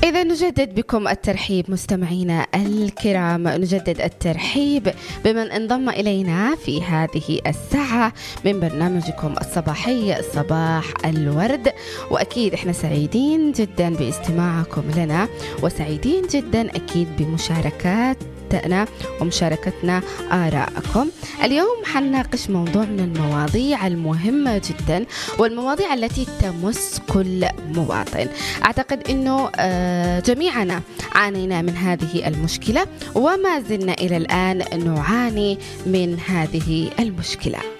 إذا نجدد بكم الترحيب مستمعينا الكرام، نجدد الترحيب بمن انضم إلينا في هذه الساعة من برنامجكم الصباحي صباح الورد. وأكيد إحنا سعيدين جدا باستماعكم لنا، وسعيدين جدا أكيد بمشاركاتنا ومشاركتنا آراءكم. اليوم حنناقش موضوع من المواضيع المهمة جدا، والمواضيع التي تمس كل مواطن. أعتقد أنه جميعنا عانينا من هذه المشكلة، وما زلنا إلى الآن نعاني من هذه المشكلة.